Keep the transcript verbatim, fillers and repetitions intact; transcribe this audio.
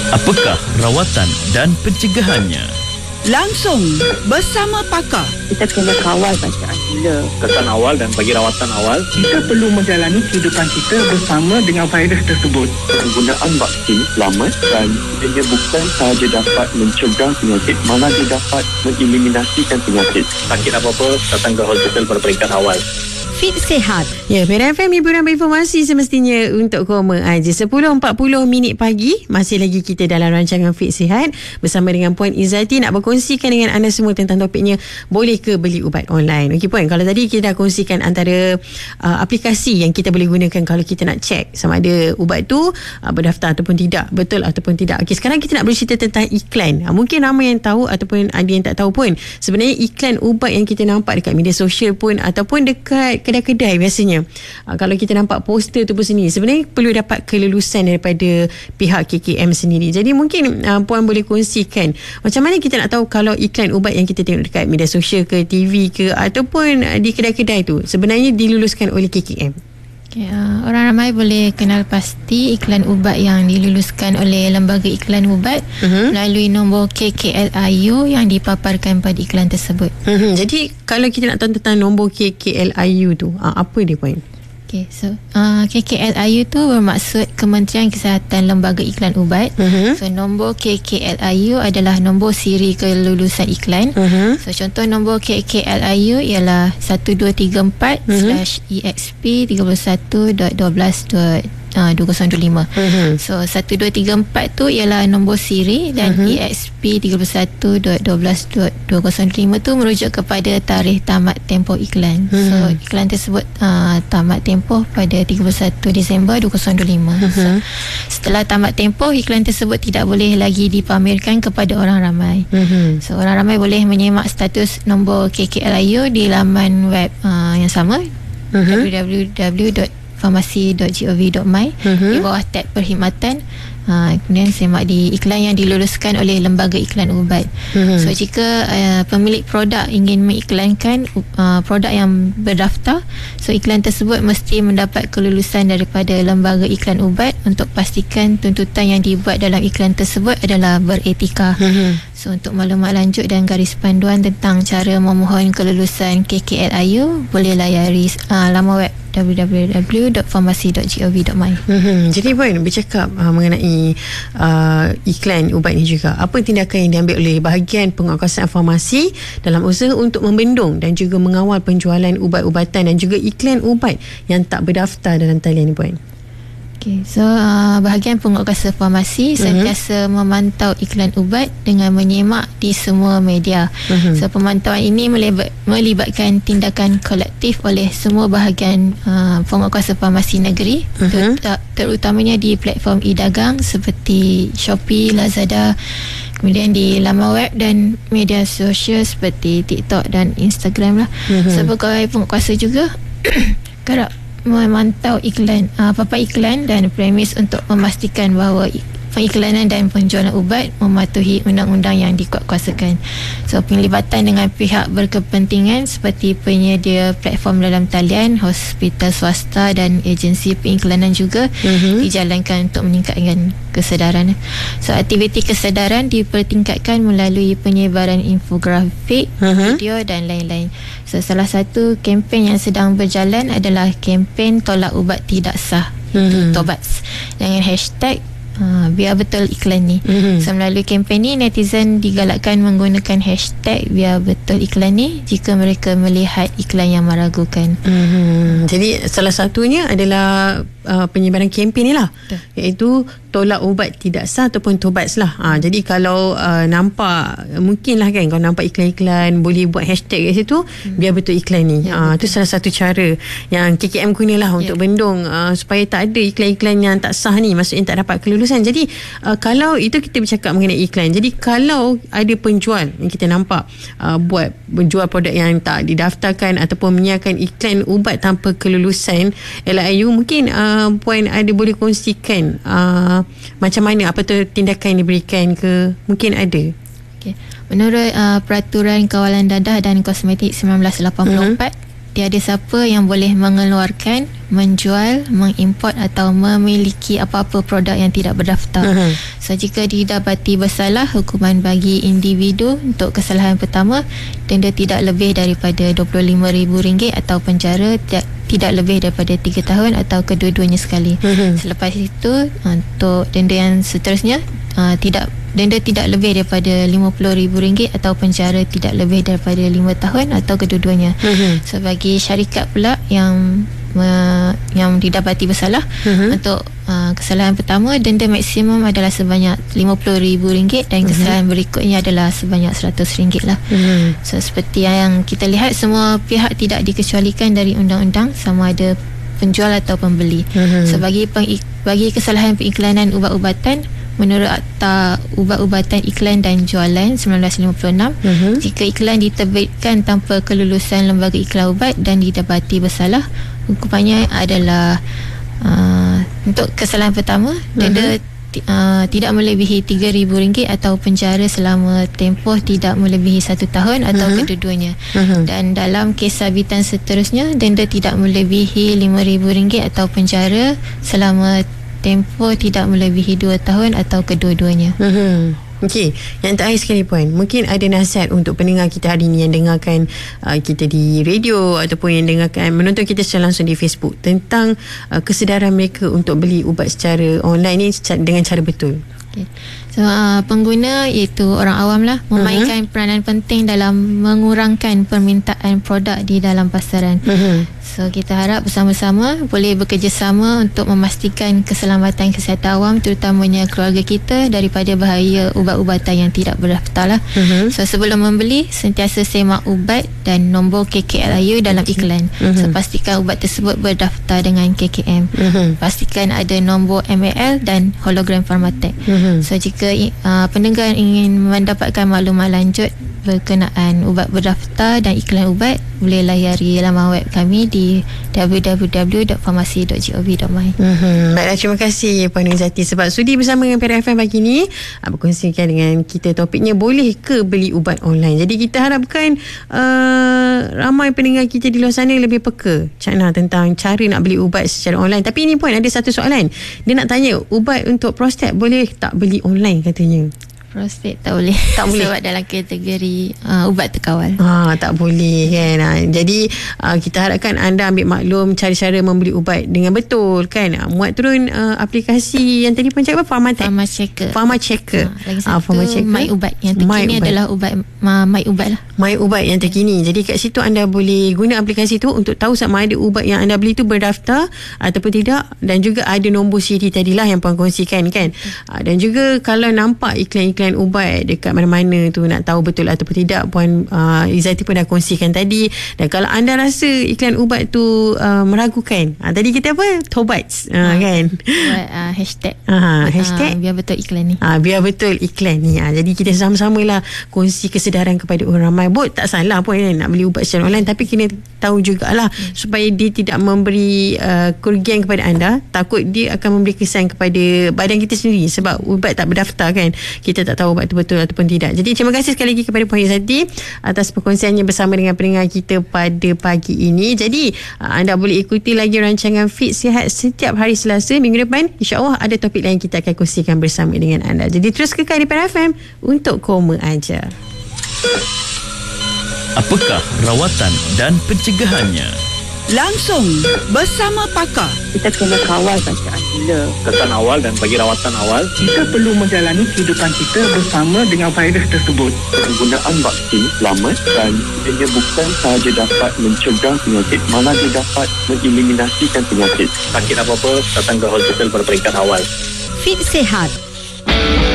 Apakah rawatan dan pencegahannya? Langsung bersama pakar. Kita kena kawal bacaan gula. Kesan awal dan bagi rawatan awal. Kita perlu menjalani kehidupan kita bersama dengan virus tersebut. Penggunaan vaksin selamat dan ia bukan sahaja dapat mencegah penyakit, malah dia dapat mengeliminasikan penyakit. Sakit apa-apa, datang ke hospital pada peringkat awal. Fit Sihat. Ya, Mira F M, hiburan berinformasi semestinya untuk koma aja. sepuluh empat puluh minit pagi. Masih lagi kita dalam rancangan Fit Sihat bersama dengan Puan Izzati nak berkongsikan dengan anda semua tentang topiknya, boleh ke beli ubat online. Okey Puan, kalau tadi kita dah kongsikan antara uh, aplikasi yang kita boleh gunakan kalau kita nak check sama ada ubat tu uh, berdaftar ataupun tidak, betul ataupun tidak. Okey, sekarang kita nak bercerita tentang iklan. Uh, mungkin ramai yang tahu ataupun ada yang tak tahu pun. Sebenarnya iklan ubat yang kita nampak dekat media sosial pun ataupun dekat kedai-kedai biasanya, uh, kalau kita nampak poster tu pun sendiri, sebenarnya perlu dapat kelulusan daripada pihak K K M sendiri. Jadi mungkin uh, Puan boleh kongsikan macam mana kita nak tahu kalau iklan ubat yang kita tengok dekat media sosial ke, T V ke ataupun uh, di kedai-kedai tu sebenarnya diluluskan oleh K K M. Okay, uh, orang ramai boleh kenal pasti iklan ubat yang diluluskan oleh Lembaga Iklan Ubat uh-huh. melalui nombor K K L I U yang dipaparkan pada iklan tersebut. Uh-huh. Jadi kalau kita nak tahu tentang nombor K K L I U tu, uh, apa dia Puan? Okay, so uh, K K L I U tu bermaksud Kementerian Kesihatan Lembaga Iklan Ubat. Uh-huh. So nombor K K L I U adalah nombor siri kelulusan iklan. Uh-huh. So contoh nombor K K L I U ialah satu dua tiga empat slash E X P tiga satu dot dua belas dot dua kosong dua lima. Uh-huh. So satu dua tiga empat tu ialah nombor siri dan uh-huh. E X P tiga satu dot dua belas dot dua kosong dua lima tu merujuk kepada tarikh tamat tempoh iklan. Uh-huh. So iklan tersebut uh, tamat tempoh pada tiga puluh satu Disember dua ribu dua puluh lima. Uh-huh. So, setelah tamat tempoh, iklan tersebut tidak boleh lagi dipamerkan kepada orang ramai. Uh-huh. So orang ramai boleh menyemak status nombor K K L I U di laman web uh, yang sama, uh-huh. w w w dot farmasi dot gov dot my. Uh-huh. Di bawah tab perkhidmatan. Ha, kemudian semak di iklan yang diluluskan oleh Lembaga Iklan Ubat. Uh-huh. So jika uh, pemilik produk ingin mengiklankan uh, produk yang berdaftar, so iklan tersebut mesti mendapat kelulusan daripada Lembaga Iklan Ubat untuk pastikan tuntutan yang dibuat dalam iklan tersebut adalah beretika. Uh-huh. So untuk maklumat lanjut dan garis panduan tentang cara memohon kelulusan K K L I U, boleh layari uh, laman web w w w dot farmasi dot gov dot my. Hmm, jadi Puan bercakap uh, mengenai uh, iklan ubat ni juga, apa tindakan yang diambil oleh bahagian penguatkuasaan farmasi dalam usaha untuk membendung dan juga mengawal penjualan ubat-ubatan dan juga iklan ubat yang tak berdaftar dalam talian ni Puan? Okay, so uh, bahagian penguatkuasa farmasi uh-huh. sentiasa memantau iklan ubat dengan menyemak di semua media. Uh-huh. So pemantauan ini melibat, melibatkan tindakan kolektif oleh semua bahagian uh, penguatkuasa farmasi negeri, uh-huh. ter- terutamanya di platform e-dagang seperti Shopee, Lazada, kemudian di laman web dan media sosial seperti TikTok dan Instagram lah. Uh-huh. So pegawai penguatkuasa juga kerap memantau iklan, uh, papan iklan dan premis untuk memastikan bahawa pengiklanan dan penjualan ubat mematuhi undang-undang yang dikuatkuasakan. So penglibatan dengan pihak berkepentingan seperti penyedia platform dalam talian, hospital swasta dan agensi pengiklanan juga uh-huh. dijalankan untuk meningkatkan kesedaran. So aktiviti kesedaran dipertingkatkan melalui penyebaran infografik, uh-huh. video dan lain-lain. So salah satu kempen yang sedang berjalan adalah kempen tolak ubat tidak sah, uh-huh. Tobats, dengan hashtag Ha, biar betul iklan ni. Mm-hmm. So melalui kempen ni, netizen digalakkan menggunakan hashtag biar betul iklan ni jika mereka melihat iklan yang meragukan. Mm-hmm. Jadi salah satunya adalah uh, penyebaran kempen ni lah, betul. Iaitu tolak ubat tidak sah ataupun tobats lah. Ha, jadi kalau uh, nampak, mungkin lah kan kalau nampak iklan-iklan, boleh buat hashtag kat situ, hmm. biar betul iklan ni. Ya, ha, itu salah satu cara yang K K M guna lah untuk ya. bendung uh, supaya tak ada iklan-iklan yang tak sah ni, maksudnya tak dapat kelulusan. Jadi uh, kalau itu kita bercakap mengenai iklan, jadi kalau ada penjual yang kita nampak uh, buat menjual produk yang tak didaftarkan ataupun menyiarkan iklan ubat tanpa kelulusan L I U, mungkin uh, Puan ada boleh kongsikan uh, macam mana, apa tu tindakan yang diberikan ke, mungkin ada? Okay. Menurut uh, Peraturan Kawalan Dadah dan Kosmetik seribu sembilan ratus lapan puluh empat, uh-huh. tiada siapa yang boleh mengeluarkan, menjual, mengimport atau memiliki apa-apa produk yang tidak berdaftar. Uh-huh. So jika didapati bersalah, hukuman bagi individu untuk kesalahan pertama, denda tidak lebih daripada dua puluh lima ribu ringgit atau penjara tidak, tidak lebih daripada tiga tahun atau kedua-duanya sekali. Uh-huh. Selepas itu, untuk denda yang seterusnya, uh, tidak denda tidak lebih daripada lima puluh ribu ringgit atau penjara tidak lebih daripada lima tahun atau kedua-duanya. Uh-huh. So bagi syarikat pula yang uh, yang didapati bersalah, uh-huh. untuk uh, kesalahan pertama, denda maksimum adalah sebanyak lima puluh ribu ringgit dan uh-huh. kesalahan berikutnya adalah sebanyak seratus ringgit lah. Uh-huh. So seperti yang kita lihat, semua pihak tidak dikecualikan dari undang-undang, sama ada penjual atau pembeli. Uh-huh. So bagi peng- bagi kesalahan periklanan ubat-ubatan, menurut Akta Ubat-ubatan Iklan dan Jualan sembilan belas lima puluh enam, uh-huh. jika iklan diterbitkan tanpa kelulusan lembaga iklan ubat dan didapati bersalah, hukumannya adalah uh, untuk kesalahan pertama, denda uh-huh. uh, tidak melebihi tiga ribu ringgit atau penjara selama tempoh tidak melebihi satu tahun atau uh-huh. kedua-duanya. Uh-huh. Dan dalam kes sabitan seterusnya, denda tidak melebihi lima ribu ringgit atau penjara selama tempoh tidak melebihi dua tahun atau kedua-duanya. Hmm. Okey, yang terakhir sekali Puan, mungkin ada nasihat untuk pendengar kita hari ini yang dengarkan uh, kita di radio ataupun yang dengarkan menonton kita secara langsung di Facebook tentang uh, kesedaran mereka untuk beli ubat secara online ni dengan cara betul. Okay. So, uh, pengguna iaitu orang awam lah memainkan uh-huh. peranan penting dalam mengurangkan permintaan produk di dalam pasaran. Uh-huh. So kita harap bersama-sama boleh bekerjasama untuk memastikan keselamatan kesihatan awam, terutamanya keluarga kita, daripada bahaya ubat-ubatan yang tidak berdaftar lah. Uh-huh. So sebelum membeli, sentiasa semak ubat dan nombor K K L I U dalam iklan. Uh-huh. So pastikan ubat tersebut berdaftar dengan K K M. Uh-huh. Pastikan ada nombor M A L dan hologram Pharmatech. Uh-huh. So jika uh, pendengar ingin mendapatkan maklumat lanjut berkenaan ubat berdaftar dan iklan ubat, boleh layari laman web kami di w w w dot farmasi dot gov dot my. Mm-hmm. Baiklah, terima kasih Puan Izzati sebab sudi bersama dengan Perak F M pagi ni berkongsikan dengan kita topiknya, boleh ke beli ubat online. Jadi kita harapkan uh, ramai pendengar kita di luar sana lebih peka Cakna tentang cara nak beli ubat secara online. Tapi ini Puan, ada satu soalan. Dia nak tanya, ubat untuk prostat boleh tak beli online katanya? Prostat tak boleh. Tak boleh sebab dalam kategori uh, ubat terkawal. Ah, tak boleh kan. Ha, jadi uh, kita harapkan anda ambil maklum cara-cara membeli ubat dengan betul kan. Uh, muat turun uh, aplikasi yang tadi pun cakap apa? Pharmatech. Pharma Checker. Pharma Checker. Ha, lagi satu uh, Pharma Checker. My Ubat. Yang terkini My adalah ubat uh, My Ubat lah. My Ubat yang terkini. Jadi kat situ anda boleh guna aplikasi tu untuk tahu sama ada ubat yang anda beli tu berdaftar ataupun tidak, dan juga ada nombor siri tadilah yang Puan kongsikan kan. Uh, dan juga kalau nampak iklan-iklan ubat dekat mana-mana tu, nak tahu betul ataupun tidak, Puan uh, Izzati pun dah kongsikan tadi. Dan kalau anda rasa iklan ubat tu uh, meragukan, uh, tadi kita apa? Tobats uh, uh, kan? Buat uh, hashtag uh, hashtag uh, biar betul iklan ni. Uh, biar betul iklan ni. Uh, jadi kita sama-sama lah kongsi kesedaran kepada orang ramai. Bot tak salah pun kan, nak beli ubat secara online, tapi kena tahu jugalah hmm. supaya dia tidak memberi uh, kerugian kepada anda. Takut dia akan memberi kesan kepada badan kita sendiri sebab ubat tak berdaftar kan. Kita tak tahu ubat tu betul ataupun tidak. Jadi terima kasih sekali lagi kepada Puan Izzati atas perkongsiannya bersama dengan pendengar kita pada pagi ini. Jadi anda boleh ikuti lagi rancangan Fit Sihat setiap hari Selasa. Minggu depan insya-Allah ada topik lain kita akan kongsikan bersama dengan anda. Jadi terus kekal di Perak F M untuk koma aja. Apakah rawatan dan pencegahannya? Langsung bersama pakar. Kita kena kawal bacaan gula. Kesan awal dan bagi rawatan awal, Kita perlu menjalani kehidupan kita bersama dengan virus tersebut. Penggunaan vaksin selamat dan ia bukan sahaja dapat mencegah penyakit, malah dia dapat mengeliminasikan penyakit. sakit apa-apa, datang ke hospital pada peringkat awal. Fit Sihat